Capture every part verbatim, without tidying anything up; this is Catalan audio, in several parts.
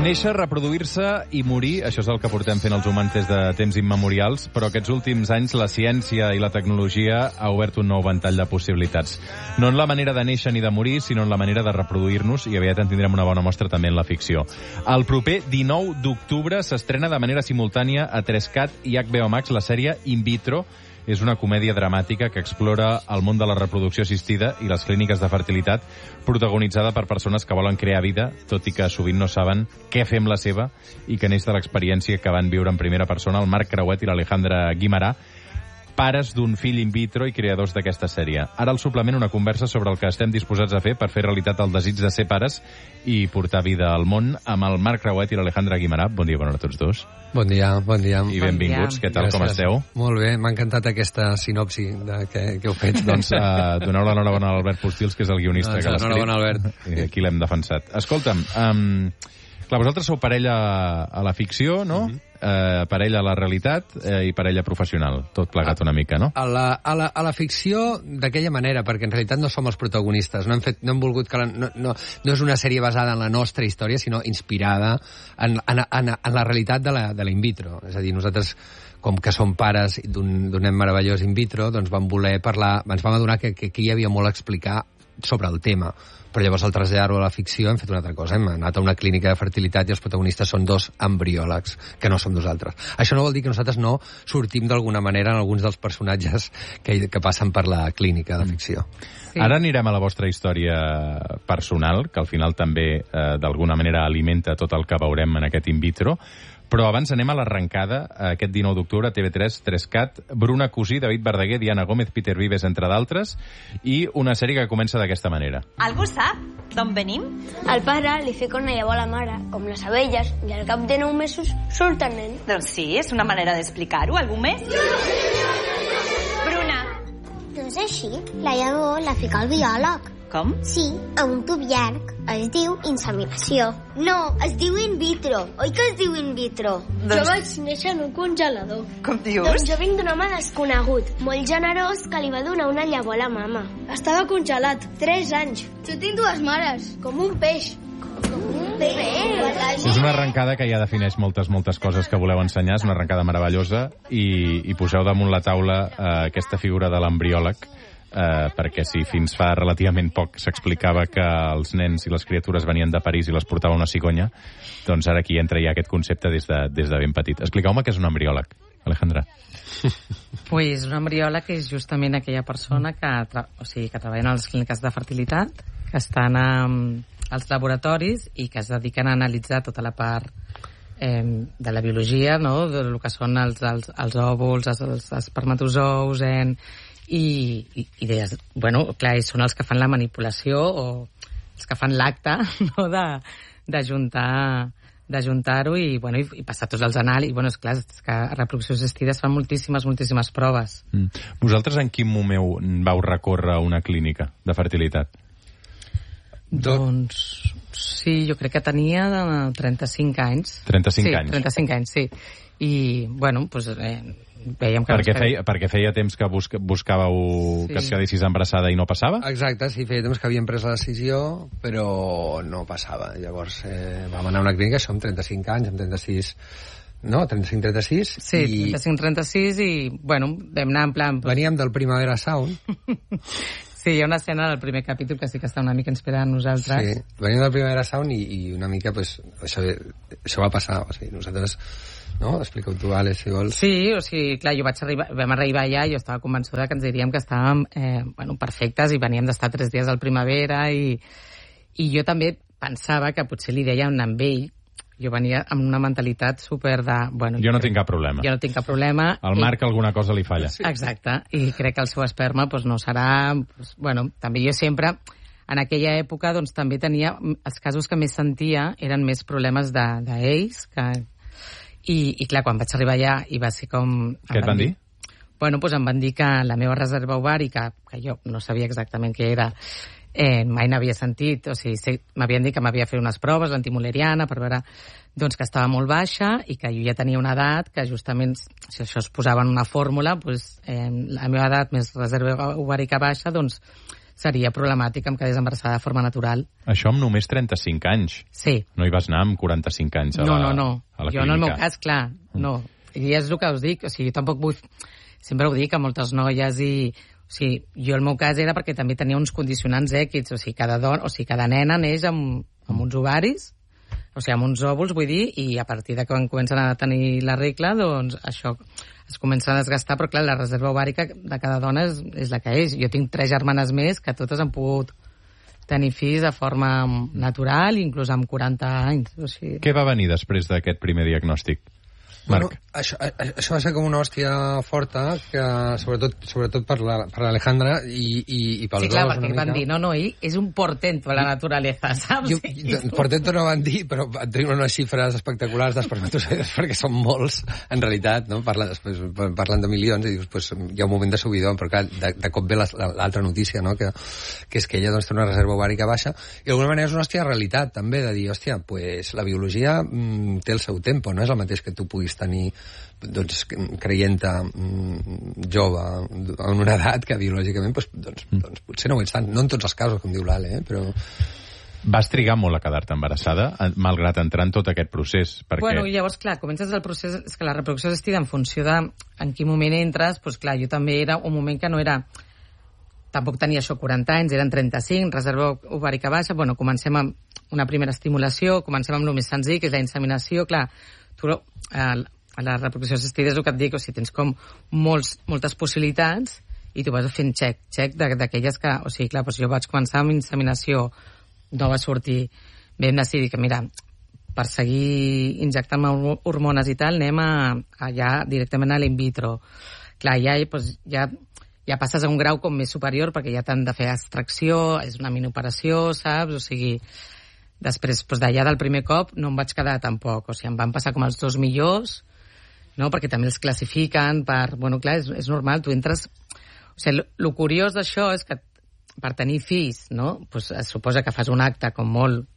Néixer, reproduir-se i morir, això és el que portem fent els humans des de temps immemorials, però aquests últims anys la ciència i la tecnologia ha obert un nou ventall de possibilitats. No en la manera de néixer ni de morir, sinó en la manera de reproduir-nos, i aviat en tindrem una bona mostra també en la ficció. El proper dinou d'octubre s'estrena de manera simultània a tres cat i H B O Max la sèrie In Vitro. És una comèdia dramàtica que explora el món de la reproducció assistida i les clíniques de fertilitat, protagonitzada per persones que volen crear vida, tot i que sovint no saben què fer amb la seva, i que neix de l'experiència que van viure en primera persona el Marc Creuet i l'Alejandra Guimarà, pares d'un fill in vitro i creadors d'aquesta sèrie. Ara al suplement una conversa sobre el que estem disposats a fer per fer realitat el desig de ser pares i portar vida al món amb el Marc Creuet i l'Alejandra Guimarà. Bon dia, bona hora a tots dos. Bon dia, bon dia. I benvinguts. Què tal, Gràcies. com esteu? Molt bé, m'ha encantat aquesta sinopsi de que, que heu fet. Doncs uh, doneu l'enhorabona a l'Albert Postils, que és el guionista doncs, que l'ha escrit. Enhorabona, Albert. I aquí l'hem defensat. Escolta'm, um, clar, vosaltres sou parella a la ficció, no? Uh -huh. Uh, parella a la realitat uh, i parella professional, tot plegat una mica, no? A la, a la, a la ficció d'aquella manera, perquè en realitat no som els protagonistes, no hem, fet, no hem volgut que la, no, no, no és una sèrie basada en la nostra història, sinó inspirada en, en, en, en la realitat de la, de la in vitro. És a dir, nosaltres, com que som pares d'un nen meravellós in vitro, doncs vam voler parlar, ens vam adonar que, que aquí hi havia molt a explicar sobre el tema. Però llavors, al traslladar-ho a la ficció, hem fet una altra cosa. Hem anat a una clínica de fertilitat i els protagonistes són dos embriòlegs, que no som nosaltres. Això no vol dir que nosaltres no sortim d'alguna manera en alguns dels personatges que, que passen per la clínica de ficció. Sí. Ara anirem a la vostra història personal, que al final també, eh, d'alguna manera, alimenta tot el que veurem en aquest in vitro. Però abans anem a l'arrencada, aquest dinou d'octubre, a T V tres, tres cat, Bruna Cusí, David Verdaguer, Diana Gómez, Peter Vives, entre d'altres, i una sèrie que comença d'aquesta manera. Algú sap d'on venim? El pare li fica una llavor a la mare, com les abelles, i al cap de nou mesos surt el nen. Doncs sí, és una manera d'explicar-ho. Algú més? Bruna. No és així. La llavor la fica el biòleg. Com? Sí, a un tub llarg. Es diu inseminació. No, es diu in vitro. Oi que es diu in vitro? Doncs... Jo vaig néixer en un congelador. Com dius? Doncs jo vinc d'un home desconegut, molt generós, que li va donar una llavor a la mama. Estava congelat, tres anys. Jo tinc dues mares, com un peix. Com un peix? És una arrencada que ja defineix moltes, moltes coses que voleu ensenyar. És una arrencada meravellosa i, i poseu damunt la taula eh, aquesta figura de l'embriòleg. Uh, perquè si fins fa relativament poc s'explicava que els nens i les criatures venien de París i les portava una cigonya, doncs ara aquí entra ja aquest concepte des de, des de ben petit. Expliqueu-me què és un embriòleg, Alejandra. Pues un embriòleg és justament aquella persona que, tra o sigui, que treballa a les clíniques de fertilitat, que estan um, als laboratoris i que es dediquen a analitzar tota la part eh, de la biologia, no? Del que són els, els, els òvuls, els, els espermatozous, en... I, i, i deies, bueno, clar, són els que fan la manipulació o els que fan l'acte, no?, de, de juntar d'ajuntar-ho i, bueno, i, i passar tots els anàlisis. Bueno, és clar, és que a reproducció assistida es fan moltíssimes, moltíssimes proves. Mm. Vosaltres en quin moment vau recórrer a una clínica de fertilitat? Doncs sí, jo crec que tenia trenta-cinc anys. trenta-cinc sí, anys? trenta-cinc anys, sí. I, bueno, doncs... Eh, veiem que perquè, feia, perquè feia temps que busca, buscàveu sí. que es quedessis embarassada i no passava? Exacte, sí, feia temps que havíem pres la decisió, però no passava. Llavors eh, vam anar a una clínica, això amb trenta-cinc anys, amb trenta-sis... No, trenta-cinc trenta-sis. Sí, i... trenta-cinc trenta-sis i, bueno, vam anar en plan... Pues... Veníem del Primavera Sound. Sí, hi ha una escena del primer capítol que sí que està una mica inspirada en nosaltres. Sí, veníem del Primavera Sound i, i una mica, pues, això, això va passar. O sigui, nosaltres... No? Explica-ho tu, Àlex, si vols. Sí, o sigui, clar, jo vaig arribar, vam arribar allà i jo estava convençuda que ens diríem que estàvem eh, bueno, perfectes i veníem d'estar tres dies al Primavera i, i jo també pensava que potser li deien amb ell. Jo venia amb una mentalitat super de... Bueno, jo no tinc cap problema. Jo no tinc cap problema. Al Marc i... alguna cosa li falla. Sí. Exacte, i crec que el seu esperma pues, no serà... Pues, bueno, també jo sempre... En aquella època doncs, també tenia... Els casos que més sentia eren més problemes d'ells, de, que... I, i clar, quan vaig arribar allà i va ser com... Què et van dir? Bueno, doncs em van dir que la meva reserva ovàrica, que jo no sabia exactament què era, eh, mai n'havia sentit, o sigui, sí, m'havien dit que m'havia fet unes proves, l'antimoleriana, per veure doncs, que estava molt baixa i que jo ja tenia una edat que justament, si això es posava en una fórmula, doncs, eh, la meva edat més reserva ovàrica baixa, doncs seria problemàtic que em quedés embarassada de forma natural. Això amb només trenta-cinc anys? Sí. No hi vas anar amb quaranta-cinc anys a la, no, no, no. a la jo clínica? En el meu cas, clar, no. I és el que us dic, o sigui, jo tampoc vull... Sempre ho dic a moltes noies i... O sigui, jo el meu cas era perquè també tenia uns condicionants èquids, o sigui, cada, don, o sigui, cada nena neix amb, amb uns ovaris, o sigui, amb uns òvuls, vull dir, i a partir de quan comencen a tenir la regla, doncs això es comença a desgastar, però clar, la reserva ovàrica de cada dona és, és la que és. Jo tinc tres germanes més que totes han pogut tenir fills de forma natural, inclús amb quaranta anys. O sigui... Què va venir després d'aquest primer diagnòstic? Marc. Bueno, això, això va ser com una hòstia forta, que sobretot, sobretot per l'Alejandra la, i, i, i pels sí, clar, dos perquè una van mica. dir, no, no, ell és un portento a la naturalesa, saps? Jo, portento no van dir, però et donen unes xifres espectaculars d'espermatozoides, perquè són molts, en realitat, no? Parlen, després, parlen de milions i dius, pues, hi ha un moment de subidon, però clar, de, de cop ve l'altra notícia, no? que, que és que ella doncs, té una reserva ovàrica baixa, i d'alguna manera és una hòstia realitat, també, de dir, hòstia, pues, la biologia mm, té el seu tempo, no és el mateix que tu puguis tenir doncs, creient-te mm, jove en una edat que biològicament doncs, doncs, doncs, potser no ho ets tant, no en tots els casos com diu l'Ale, eh? Però vas trigar molt a quedar-te embarassada malgrat entrar en tot aquest procés perquè... Bueno, llavors clar, comences el procés, és que la reproducció assistida en funció de en quin moment entres, doncs clar, jo també era un moment que no era tampoc tenia això quaranta anys, eren trenta-cinc, reserva ovàrica baixa, bueno, comencem amb una primera estimulació, comencem amb el més senzill, que és la inseminació, clar, tu eh, a la reproducció assistida és el que et dic, o sigui, tens com molts, moltes possibilitats i tu vas fent check, check d'aquelles que, o sigui, clar, doncs jo vaig començar amb inseminació, no va sortir, vam decidir que, mira, per seguir injectant hormones i tal, anem a, a ja directament a l'in vitro. Clar, ja, doncs, ja, ja passes a un grau com més superior perquè ja t'han de fer extracció, és una minioperació, saps? O sigui, després, doncs d'allà del primer cop no em vaig quedar tampoc, o sigui, em van passar com els dos millors, no? Perquè també els classifiquen per... Bueno, clar, és, és normal, tu entres... O sigui, el curiós d'això és que per tenir fills, no? Pues es suposa que fas un acte com molt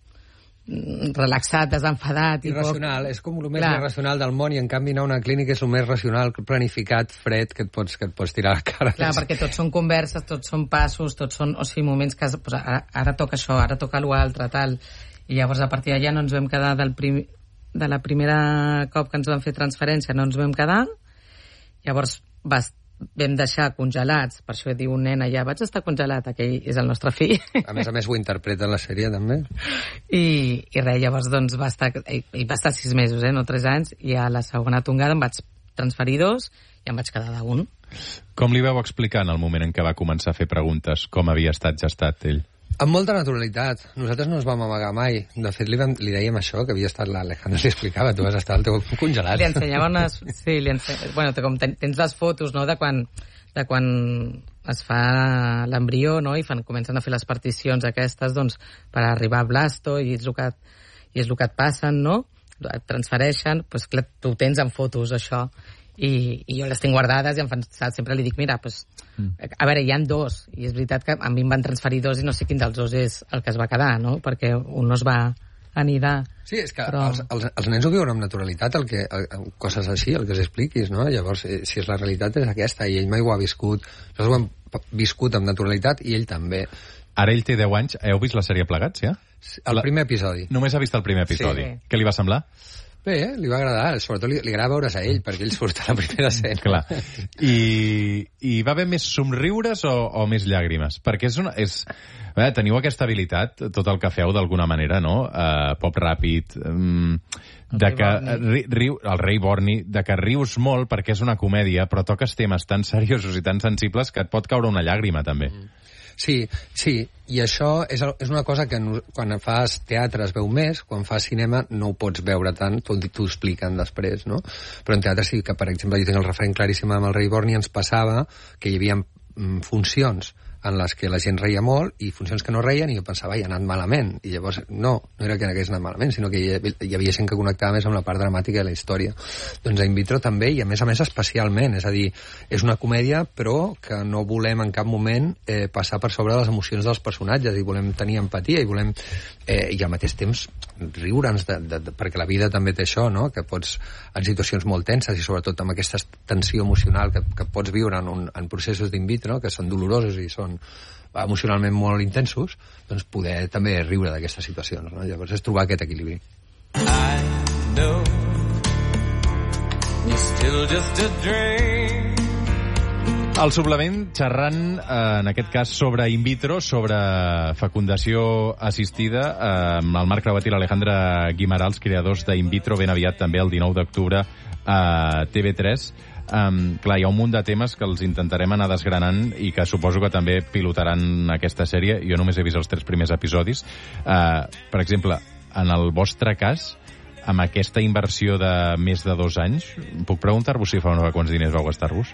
relaxat, desenfadat... I irracional, poc... és com el més clar. irracional del món i en canvi anar a una clínica és el més racional, planificat, fred, que et pots, que et pots tirar a la cara. Clar, perquè tots són converses, tots són passos, tots són, o sigui, moments que pues, ara, ara toca això, ara toca l'altre, tal... I llavors a partir d'allà no ens vam quedar del prim... de la primera cop que ens van fer transferència no ens vam quedar, llavors vas, vam deixar congelats, per això diu un nen allà, vaig estar congelat, aquell és el nostre fill. A més a més ho interpreta en la sèrie també. I, i res, llavors doncs va estar, i va estar sis mesos, eh, no tres anys, i a la segona tongada em vaig transferir dos i em vaig quedar d'un. Com li vau explicar en el moment en què va començar a fer preguntes com havia estat gestat ell? Amb molta naturalitat. Nosaltres no ens vam amagar mai. De fet, li, vam, li dèiem això, que havia estat l'Alejandra, li explicava, tu vas estar al teu congelat. Li ensenyava unes... Sí, li ensenyava... Bueno, com ten, tens les fotos, no?, de quan, de quan es fa l'embrió, no?, i fan, comencen a fer les particions aquestes, doncs, per arribar a blasto, i és el que, i és el que et passen, no?, et transfereixen, doncs, clar, tu ho tens en fotos, això, i, i jo les tinc guardades i em fan, sempre li dic, mira, doncs, a veure, hi ha dos, i és veritat que a mi em van transferir dos i no sé quin dels dos és el que es va quedar, no?, perquè un no es va anidar. Sí, és que però... els, els, els nens ho viuen amb naturalitat, el que, el, coses així, el que els expliquis, no? Llavors, si és la realitat és aquesta, i ell mai ho ha viscut. Nosaltres ho hem viscut amb naturalitat i ell també. Ara ell té deu anys. Heu vist la sèrie plegats, ja? El primer episodi. Només ha vist el primer episodi. Sí. Què li va semblar? Bé, eh? Li va agradar, sobretot li, li agrada veure's a ell, perquè ell surt a la primera escena. Clar. I, I va haver més somriures o, o més llàgrimes? Perquè és una... És, veure, teniu aquesta habilitat, tot el que feu d'alguna manera, no? Uh, pop ràpid, um, de que ri, riu, el rei Borni, de que rius molt perquè és una comèdia, però toques temes tan seriosos i tan sensibles que et pot caure una llàgrima, també. Mm. Sí, sí, i això és, és una cosa que no, quan fas teatre es veu més, quan fas cinema no ho pots veure tant, t'ho expliquen després, no? Però en teatre sí que, per exemple, jo tinc el referent claríssim amb el rei Borni, ens passava que hi havia mm, funcions en les que la gent reia molt i funcions que no reien i jo pensava, hi ha anat malament. I llavors, no, no era que hagués anat malament, sinó que hi, hi havia gent que connectava més amb la part dramàtica de la història. Doncs a In Vitro també, i a més a més especialment, és a dir, és una comèdia però que no volem en cap moment eh, passar per sobre de les emocions dels personatges i volem tenir empatia i volem, eh, i al mateix temps riure'ns, de, de, de, perquè la vida també té això, no? Que pots, en situacions molt tenses i sobretot amb aquesta tensió emocional que, que pots viure en, un, en processos d'in vitro, que són dolorosos i són emocionalment molt intensos, doncs poder també riure d'aquestes situacions, no? Llavors és trobar aquest equilibri. I know you're still just a dream. El suplement xerrant, en aquest cas, sobre in vitro, sobre fecundació assistida, amb el Marc Rabat i l'Alejandra Guimarà, els creadors d'in vitro, ben aviat també el dinou d'octubre a T V tres. Um, clar, hi ha un munt de temes que els intentarem anar desgranant i que suposo que també pilotaran aquesta sèrie. Jo només he vist els tres primers episodis. Uh, per exemple, en el vostre cas, amb aquesta inversió de més de dos anys, puc preguntar-vos si fa una quants diners vau gastar-vos?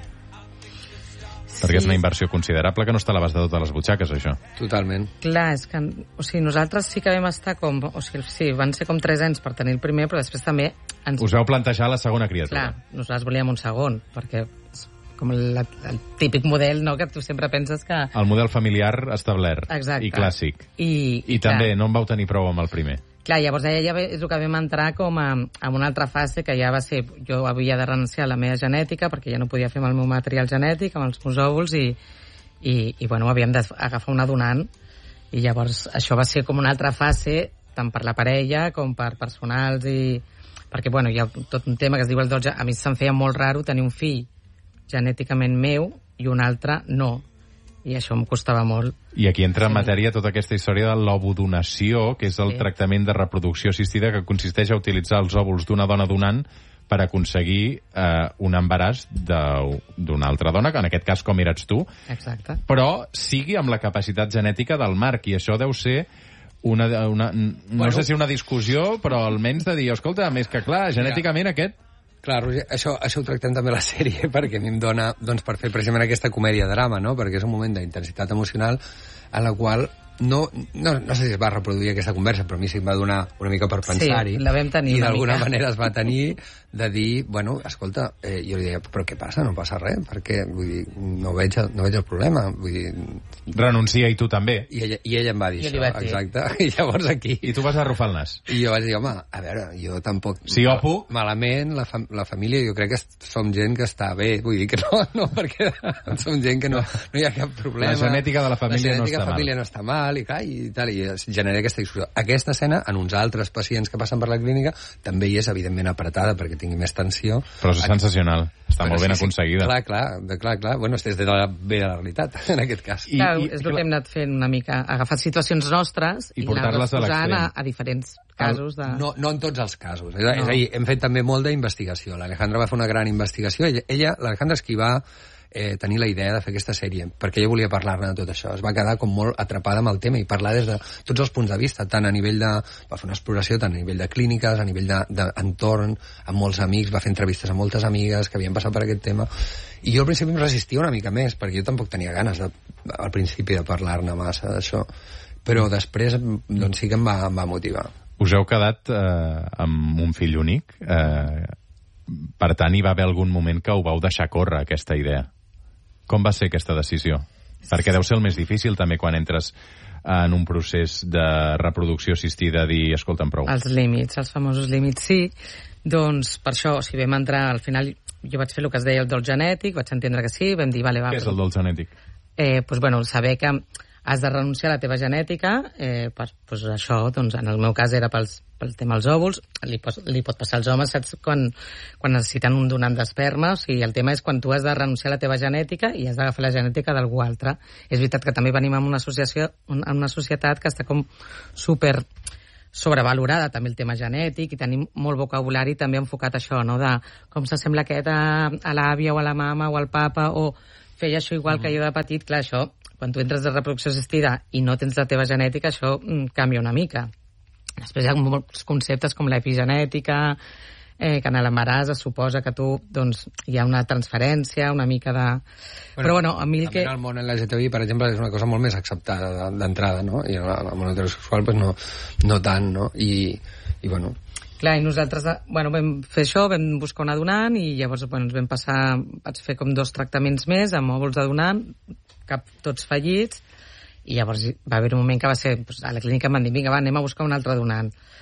Perquè és una inversió considerable que no està a l'abast de totes les butxaques, això. Totalment. Clar, és que o sigui, nosaltres sí que vam estar com... O sigui, sí, van ser com tres anys per tenir el primer, però després també... Ens... Us vau plantejar la segona criatura. Clar, nosaltres volíem un segon, perquè és com el, el típic model, no?, que tu sempre penses que... El model familiar establert. Exacte. I clàssic. I, I, I també no en vau tenir prou amb el primer. Clar, llavors ja, ja és el que vam entrar com a, a una altra fase que ja va ser... Jo havia de renunciar a la meva genètica perquè ja no podia fer amb el meu material genètic, amb els meus òvuls, i, i, i bueno, havíem d'agafar una donant. I llavors això va ser com una altra fase, tant per la parella com per personals, i perquè bueno, hi ha tot un tema que es diu el dotze. A mi se'm feia molt raro tenir un fill genèticament meu i un altre no. I això em costava molt. I aquí entra en Sí. matèria tota aquesta història de l'ovodonació, que és el Sí. tractament de reproducció assistida que consisteix a utilitzar els òvuls d'una dona donant per aconseguir eh, un embaràs d'una altra dona, que en aquest cas com eres tu, Exacte. però sigui amb la capacitat genètica del Marc, i això deu ser una, una no Bueno. sé si una discussió, però almenys de dir, escolta, més que clar, genèticament aquest... Clar, Roger, això, això ho tractem també a la sèrie, perquè a mi em dona doncs, per fer precisament aquesta comèdia-drama, no? Perquè és un moment d'intensitat emocional en la qual no, no, no sé si es va reproduir aquesta conversa, però a mi sí em va donar una mica per pensar-hi. Sí, la vam tenir I una d'alguna mica. manera es va tenir de dir, bueno, escolta, eh, jo li deia, però què passa? No passa res, perquè vull dir, no, veig el, no veig el problema. Vull dir, Renuncia, i tu també. i, ella, I ella em va dir Jo això, li vaig dir. exacte. I llavors aquí... I tu vas arrufar el nas. I jo vaig dir, home, a veure, jo tampoc... Si jo puc... Malament, la, fam la família, jo crec que som gent que està bé. Vull dir que no, no perquè som gent que no, no hi ha cap problema. La genètica de la família no està La genètica de la família mal. no està mal, i, clar, i tal, i es genera aquesta discussió. Aquesta escena, en uns altres pacients que passen per la clínica, també hi és, evidentment, apretada perquè tingui més tensió. Però és sensacional. Està Però molt ben sí, sí, aconseguida. Clar, clar, de, clar, clar. Bueno, és de la, bé de la realitat, en aquest cas. I- Clar, i- és el que hem anat fent una mica, agafar situacions nostres I i, portar-les a anar-les posant a, l'extrem. a diferents casos de... No, no en tots els casos. És, no. és a dir, hem fet també molt d'investigació. L'Alejandra va fer una gran investigació. Ella, ella l'Alejandra, és qui va eh, tenir la idea de fer aquesta sèrie, perquè ella volia parlar-ne de tot això. Es va quedar com molt atrapada amb el tema i parlar des de tots els punts de vista, tant a nivell de... Va fer una exploració tant a nivell de clíniques, a nivell d'entorn, amb molts amics, va fer entrevistes a moltes amigues que havien passat per aquest tema. I jo al principi em resistia una mica més, perquè jo tampoc tenia ganes de, al principi de parlar-ne massa d'això. Però després doncs sí que em va, em va motivar. Us heu quedat eh, amb un fill únic. Eh, per tant, hi va haver algun moment que ho vau deixar córrer, aquesta idea. Com va ser aquesta decisió? Perquè deu ser el més difícil, també, quan entres en un procés de reproducció assistida, a dir, escolta'm, prou. Els límits, els famosos límits, sí. Doncs per això, o sigui, vam entrar, al final jo vaig fer el que es deia el dol genètic, vaig entendre que sí, vam dir, vale, va... Què és el dol genètic? Eh, doncs, bueno, saber que has de renunciar a la teva genètica, eh, per, doncs això, doncs, en el meu cas era pels, pel tema dels òvuls, li, pos, li pot passar als homes, saps, quan, quan necessiten un donant d'esperma, o sigui, el tema és quan tu has de renunciar a la teva genètica i has d'agafar la genètica d'algú altre. És veritat que també venim en una, associació, en una societat que està com super sobrevalorada, també el tema genètic, i tenim molt vocabulari també enfocat a això, no?, de com s'assembla aquest a, a l'àvia o a la mama o al papa, o feia això igual que jo de petit. Clar, això, quan tu entres de reproducció assistida i no tens la teva genètica, això mm, canvia una mica. Després hi ha molts conceptes com l'epigenètica, eh, que en l'embaràs es suposa que tu, doncs, hi ha una transferència, una mica de... Bueno, però bueno, a mi el que... També en el món L G T B I, per exemple, és una cosa molt més acceptada d'entrada, no? I en el món heterosexual, pues, no, no tant, no? I, i bueno... Clar, i nosaltres, bueno, vam fer això, vam buscar una donant, i llavors, bueno, ens vam passar, vaig fer com dos tractaments més amb òvuls de donant, cap tots fallits, i llavors va haver un moment que va ser, doncs, a la clínica em van dir, vinga, va, anem a buscar un altre donant.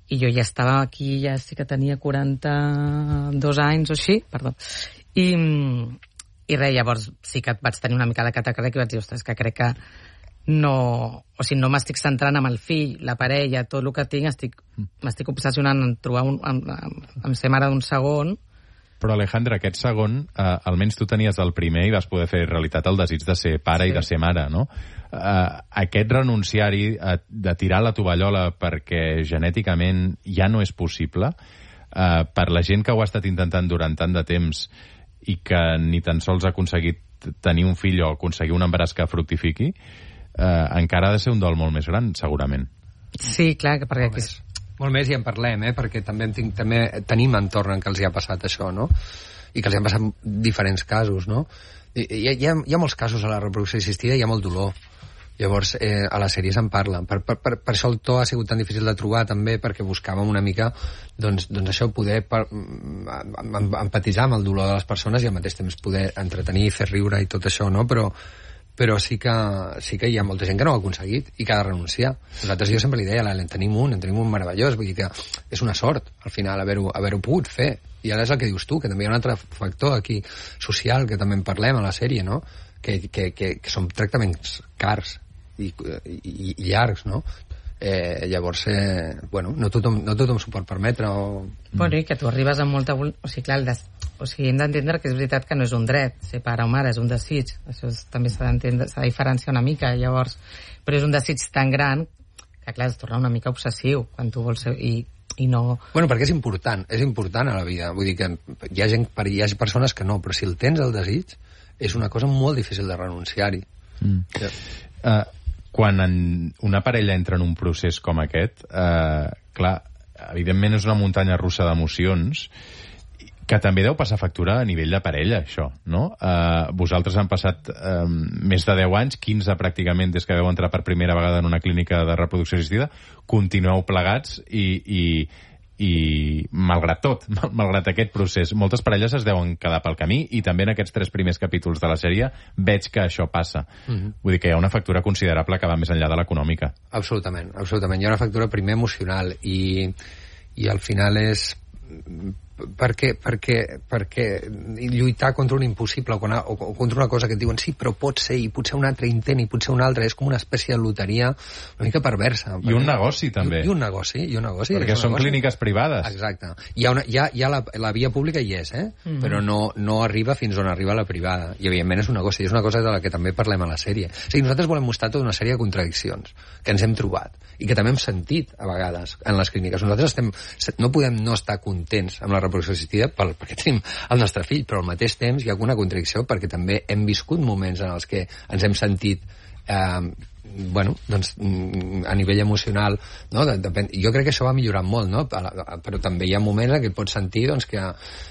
i jo ja estava aquí, ja sí que tenia quaranta-dos anys o així, perdó, i, i res, llavors sí que vaig tenir una mica de catacrec i vaig dir, ostres, que crec que no, o sigui, no m'estic centrant en el fill, la parella, tot el que tinc, estic, m'estic obsessionant en trobar un, en, en, en ser mare d'un segon. Però, Alejandra, aquest segon, eh, almenys tu tenies el primer i vas poder fer realitat el desig de ser pare sí. i de ser mare, no? Eh, aquest renunciar-hi, eh, de tirar la tovallola perquè genèticament ja no és possible, eh, per la gent que ho ha estat intentant durant tant de temps i que ni tan sols ha aconseguit tenir un fill o aconseguir un embaràs que fructifiqui, eh, encara ha de ser un dol molt més gran, segurament. Sí, clar, perquè aquí... Molt més i en parlem, eh? Perquè també, tinc, també tenim entorn en què els hi ha passat això, no? I que els hi han passat diferents casos, no? I, hi, ha, hi, ha, hi ha molts casos a la reproducció assistida i hi ha molt dolor. Llavors, eh, a la sèrie se'n parla. Per, per, per, per això el to ha sigut tan difícil de trobar, també, perquè buscàvem una mica, doncs, doncs això, poder per, empatitzar amb el dolor de les persones i al mateix temps poder entretenir, fer riure i tot això, no? Però però sí que, sí que hi ha molta gent que no ho ha aconseguit i que ha de renunciar. Nosaltres, jo sempre li deia, en tenim un, en tenim un meravellós, vull dir que és una sort, al final, haver-ho haver-ho pogut fer. I ara és el que dius tu, que també hi ha un altre factor aquí social, que també en parlem a la sèrie, no? Que, que, que, que són tractaments cars i, i, i llargs, no? Eh, llavors, eh, bueno, no tothom, no tothom s'ho pot permetre o... Bueno, i que tu arribes amb molta... O sigui, clar, el des... o sigui, hem d'entendre que és veritat que no és un dret ser pare o mare, és un desig, això és, també s'ha d'entendre, s'ha de diferenciar una mica, llavors, però és un desig tan gran que, clar, es torna una mica obsessiu quan tu vols ser... I, i no... Bueno, perquè és important, és important a la vida, vull dir que hi ha gent, hi ha persones que no, però si el tens el desig, és una cosa molt difícil de renunciar-hi. Mm. Ja. Uh, quan en una parella entra en un procés com aquest, eh, clar, evidentment és una muntanya russa d'emocions que també deu passar factura a nivell de parella, això, no? Eh, vosaltres han passat eh, més de deu anys, quinze pràcticament des que vau entrar per primera vegada en una clínica de reproducció assistida, continueu plegats i, i, i malgrat tot, malgrat aquest procés, moltes parelles es deuen quedar pel camí i també en aquests tres primers capítols de la sèrie veig que això passa. Mm-hmm. Vull dir que hi ha una factura considerable que va més enllà de l'econòmica. Absolutament, absolutament. Hi ha una factura primer emocional i, i al final és... perquè, perquè, perquè lluitar contra un impossible o, o contra una cosa que et diuen sí, però pot ser, i potser un altre intent, i potser un altre, és com una espècie de loteria una mica perversa. I un negoci, també. I, i un negoci, i un negoci. Perquè són negoci. Clíniques privades. Exacte. Hi ha, una, hi ha, hi ha la, la via pública hi és, eh? Mm-hmm. Però no, no arriba fins on arriba la privada. I, evidentment, és un negoci. És una cosa de la que també parlem a la sèrie. O sigui, nosaltres volem mostrar tota una sèrie de contradiccions que ens hem trobat i que també hem sentit, a vegades, en les clíniques. Nosaltres estem, no podem no estar contents amb la reproducció assistida pel, perquè tenim el nostre fill, però al mateix temps hi ha alguna contradicció perquè també hem viscut moments en els que ens hem sentit eh, bueno, doncs a nivell emocional, no? Depèn, jo crec que això va millorant molt, no? Però també hi ha moments en què et pots sentir doncs, que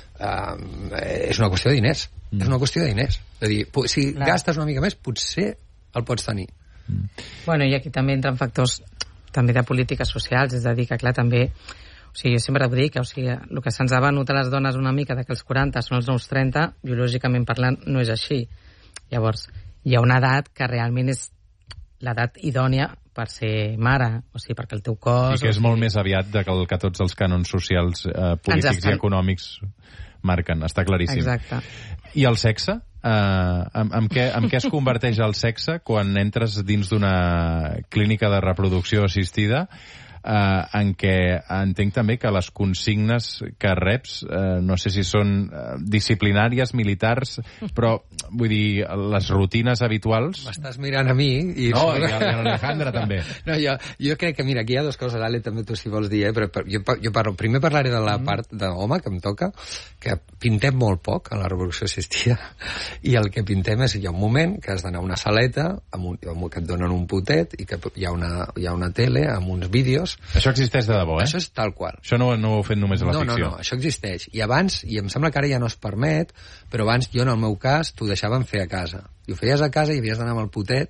eh, és una qüestió de diners, mm. és una qüestió de diners, és a dir, si Clar. gastes una mica més potser el pots tenir. Mm. Bueno, i aquí també entren factors també de polítiques socials, és a dir, que clar, també o sigui, jo sempre ho dic, o sigui, el que se'ns ha venut a les dones una mica de que els quaranta són els nous trenta, biològicament parlant, no és així. Llavors, hi ha una edat que realment és l'edat idònia per ser mare, o sigui, perquè el teu cos... I que és molt més aviat de que, el, que tots els cànons socials, eh, polítics estan... i econòmics marquen, està claríssim. Exacte. I el sexe? Uh, amb, amb, què, amb què es converteix el sexe quan entres dins d'una clínica de reproducció assistida uh, en què entenc també que les consignes que reps uh, no sé si són uh, disciplinàries, militars, però vull dir, les rutines habituals... M'estàs mirant a mi i... No, i a l'Alejandra també. No, jo, jo crec que, mira, aquí hi ha dues coses, Ale, també tu si vols dir, eh? però, però jo, jo parlo, primer parlaré de la part d'home que em toca, que pintem molt poc a la reproducció assistida, i el que pintem és, hi ha un moment que has d'anar a una saleta amb un, que et donen un potet i que hi ha una, hi ha una tele amb uns vídeos. Això existeix de debò, eh? Això és tal qual. Això no, no ho heu fet només a la no, ficció. No, no, això existeix. I abans, i em sembla que ara ja no es permet, però abans jo, en el meu cas, t'ho deixaven fer a casa. I ho feies a casa i havies d'anar amb el potet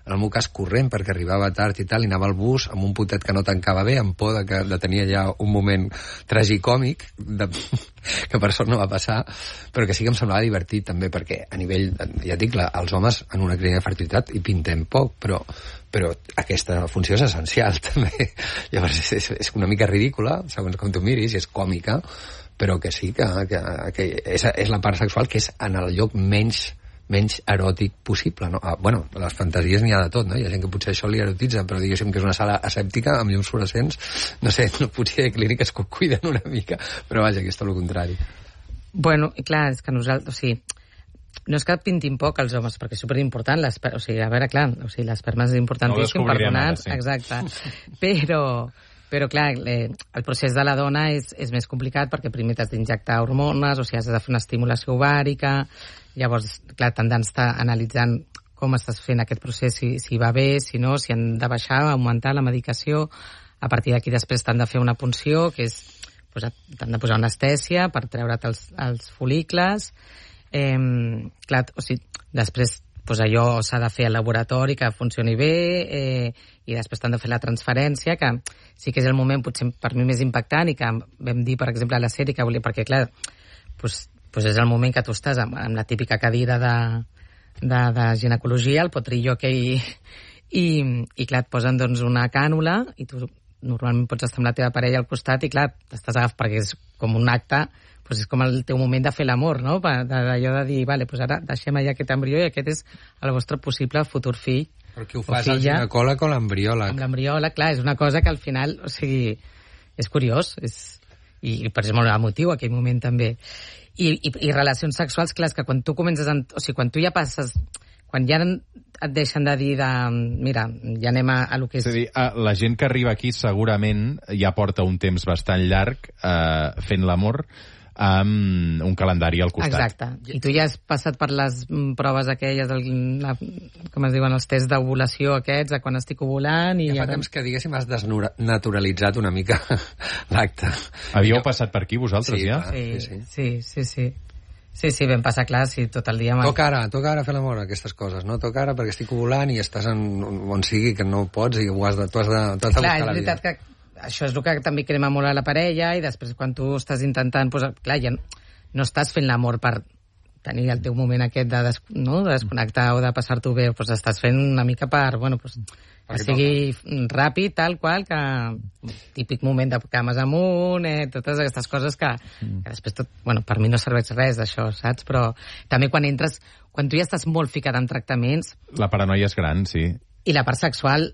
en el meu cas corrent, perquè arribava tard i tal, i anava al bus amb un putet que no tancava bé, amb por de que de tenia ja un moment tragicòmic, de, que per sort no va passar, però que sí que em semblava divertit també, perquè a nivell, ja dic, la, els homes en una clínica de fertilitat hi pintem poc, però però aquesta funció és essencial també. Llavors és, és una mica ridícula, segons com tu miris, i és còmica, però que sí que, que, que és, és la part sexual que és en el lloc menys menys eròtic possible, no? Ah, bueno, les fantasies n'hi ha de tot, no? Hi ha gent que potser això li erotitza, però diguéssim que és una sala asèptica amb llums fluorescents, no sé, no, potser hi ha clíniques que ho cuiden una mica, però vaja, que és tot el contrari. Bueno, i clar, és que nosaltres, o sigui, no és que pintin poc els homes, perquè és superimportant, o sigui, a veure, clar, o sigui, l'esperma és importantíssim no per donar, sí. Exacte, però, però clar, eh, el procés de la dona és, és més complicat perquè primer t'has d'injectar hormones, o sigui, has de fer una estimulació ovàrica, llavors, clar, t'han d'estar analitzant com estàs fent aquest procés, si, si va bé, si no, si han de baixar, augmentar la medicació, a partir d'aquí després t'han de fer una punció, que és, pues, t'han de posar anestèsia per treure't els, els follicles. Eh, clar, o sigui, després pues allò s'ha de fer al laboratori que funcioni bé, eh, i després t'han de fer la transferència, que sí que és el moment potser per mi més impactant, i que vam dir, per exemple, a la sèrie que volia, perquè clar, pues, pues és el moment que tu estàs amb, amb la típica cadira de, de, de ginecologia, el potrillo que hi, i, i clar, et posen doncs una cànula i tu normalment pots estar amb la teva parella al costat i clar, t'estàs agafant perquè és com un acte, pues és com el teu moment de fer l'amor, no? D'allò de dir, vale, pues ara deixem allà aquest embrió i aquest és el vostre possible futur fill. Perquè ho fas al ginecòleg o l'embriòleg. Amb l'embriòleg, clar, és una cosa que al final, o sigui, és curiós, és, i, i per és molt emotiu aquell moment també. I, i, i relacions sexuals, clar, és que quan tu comences, a, o sigui, quan tu ja passes, quan ja et deixen de dir de, mira, ja anem a, a lo que és... És a dir, la gent que arriba aquí segurament ja porta un temps bastant llarg eh, fent l'amor, amb un calendari al costat. Exacte. I tu ja has passat per les proves aquelles, el, la, com es diuen, els tests d'ovulació aquests, de quan estic ovulant... I ja fa ara... temps que, diguéssim, has desnaturalitzat una mica l'acte. Havíeu passat per aquí, vosaltres, sí, ja? Clar, sí, sí, sí, sí, sí. Sí, sí, vam passar, clar, sí, tot el dia... Amb... Toca ara, toca ara fer l'amor, aquestes coses, no? Toca ara perquè estic ovulant i estàs en on sigui que no pots i ho has de, tu has de, tu has de clar, buscar la vida. Clar, és veritat que això és el que també crema molt a la parella i després quan tu estàs intentant... Pues, clar, ja no, no estàs fent l'amor per tenir el teu moment aquest de, des, no? de desconnectar o de passar-t'ho bé, pues estàs fent una mica per... Bueno, pues, que sigui toca. Ràpid, tal qual, que típic moment de cames amunt, eh, totes aquestes coses que, mm. que després tot... Bueno, per mi no serveix res d'això, saps? Però també quan entres... Quan tu ja estàs molt ficat en tractaments... La paranoia és gran, sí. I la part sexual...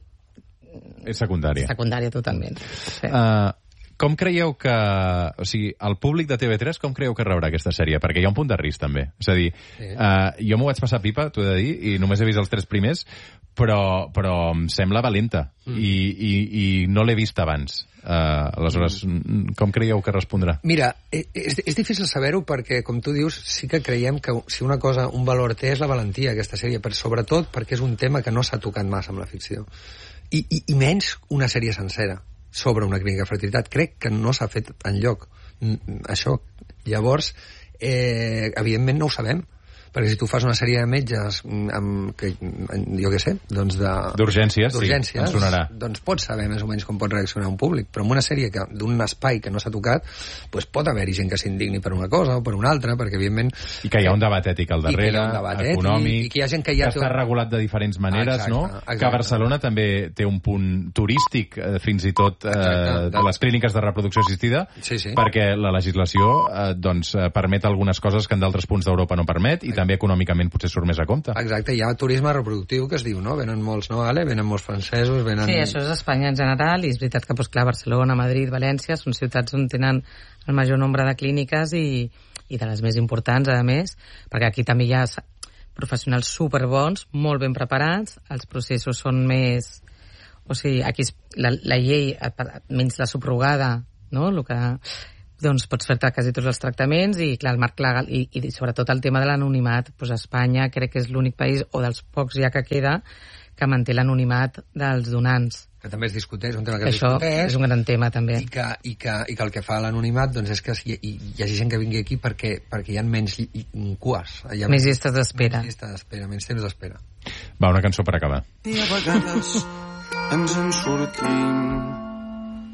És secundària. Secundària, totalment. Sí. Uh, com creieu que... O sigui, el públic de T V tres com creieu que rebrà aquesta sèrie? Perquè hi ha un punt de risc, també. És a dir, sí. uh, jo m'ho vaig passar pipa, t'ho he de dir, i només he vist els tres primers, però, però em sembla valenta. Mm. I, i, I no l'he vist abans. Uh, aleshores, mm. com creieu que respondrà? Mira, és, és difícil saber-ho perquè, com tu dius, sí que creiem que si una cosa, un valor té és la valentia, aquesta sèrie, però sobretot perquè és un tema que no s'ha tocat massa amb la ficció. I, i, i menys una sèrie sencera sobre una clínica de fertilitat. Crec que no s'ha fet enlloc això. Llavors, eh, evidentment no ho sabem, perquè si tu fas una sèrie de metges amb, que, jo què sé, doncs de... D'urgències, sí, em sonarà. Doncs pots saber més o menys com pot reaccionar un públic, però en una sèrie que d'un espai que no s'ha tocat, doncs pot haver-hi gent que s'indigni per una cosa o per una altra, perquè evidentment... I que hi ha un debat ètic al darrere, econòmic, i que hi ha gent que ja... que està regulat de diferents maneres, exacte, no? Exacte. Que Barcelona també té un punt turístic, eh, fins i tot, eh, exacte, de les clíniques de reproducció assistida, sí, sí. perquè la legislació eh, doncs, permet algunes coses que en d'altres punts d'Europa no permet, i també econòmicament potser surt més a compte. Exacte, hi ha turisme reproductiu que es diu, no? Venen molts, no, Ale? Venen molts francesos, venen... Sí, això és Espanya en general, i és veritat que, doncs, clar, Barcelona, Madrid, València, són ciutats on tenen el major nombre de clíniques i, i de les més importants, a més, perquè aquí també hi ha professionals superbons, molt ben preparats, els processos són més... O sigui, aquí la, la llei, menys la subrogada, no?, el que... doncs pots fer-te quasi tots els tractaments i, clar, el marc legal i, i sobretot el tema de l'anonimat. Doncs Espanya crec que és l'únic país, o dels pocs ja que queda, que manté l'anonimat dels donants. Que també es discuteix, un tema que es Això discuteix. És un gran tema, també. I que, i que, i que el que fa l'anonimat doncs és que hi, hi, hi hagi gent que vingui aquí perquè, perquè hi ha menys cues. Hi ha més llistes d'espera. Més llistes d'espera, menys temps d'espera. Va, una cançó per acabar. I a vegades ens en sortim